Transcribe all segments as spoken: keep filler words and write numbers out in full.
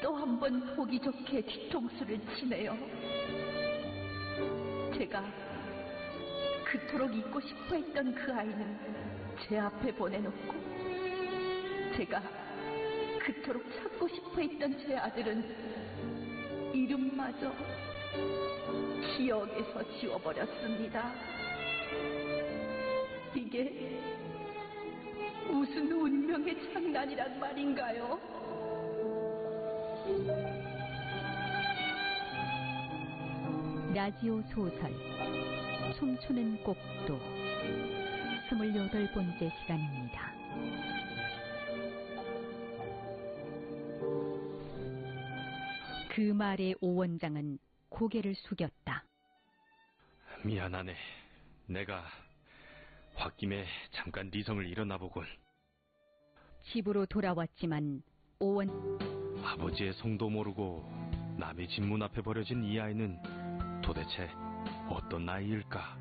또 한 번 보기 좋게 뒤통수를 치네요. 제가 그토록 잊고 싶어 했던 그 아이는 제 앞에 보내놓고, 제가 그토록 찾고 싶어 했던 제 아들은 이름마저 기억에서 지워버렸습니다. 이게 무슨 운명의 장난이란 말인가요? 라디오 소설 춤추는 꽃도 스물여덟 번째 시간입니다. 그 말에 오 원장은 고개를 숙였다. 미안하네. 내가 홧김에 잠깐 리성을 일어나보곤. 집으로 돌아왔지만 오원 아버지의 성도 모르고 남의 집 문 앞에 버려진 이 아이는 도대체 어떤 아이일까?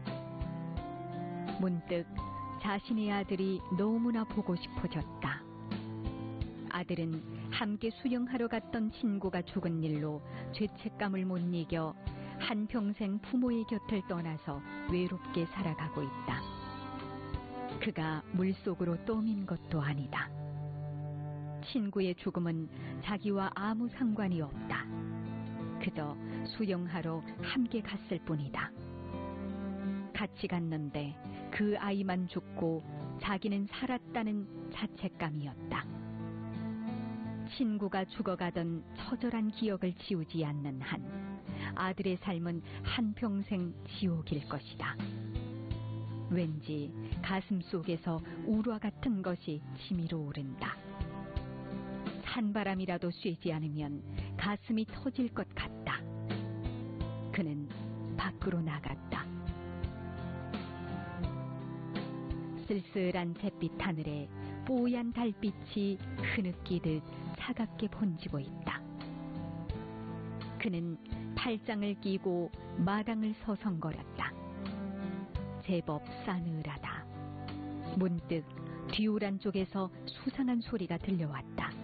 문득 자신의 아들이 너무나 보고 싶어졌다. 아들은 함께 수영하러 갔던 친구가 죽은 일로 죄책감을 못 이겨 한평생 부모의 곁을 떠나서 외롭게 살아가고 있다. 그가 물속으로 떠민 것도 아니다. 친구의 죽음은 자기와 아무 상관이 없다. 그저 수영하러 함께 갔을 뿐이다. 같이 갔는데 그 아이만 죽고 자기는 살았다는 자책감이었다. 친구가 죽어가던 처절한 기억을 지우지 않는 한 아들의 삶은 한평생 지옥일 것이다. 왠지 가슴 속에서 울화 같은 것이 치밀어 오른다. 찬바람이라도 쐬지 않으면 가슴이 터질 것 같다. 그는 밖으로 나갔다. 쓸쓸한 잿빛 하늘에 뽀얀 달빛이 흐느끼듯 차갑게 번지고 있다. 그는 팔짱을 끼고 마당을 서성거렸다. 제법 싸늘하다. 문득 뒤우란 쪽에서 수상한 소리가 들려왔다.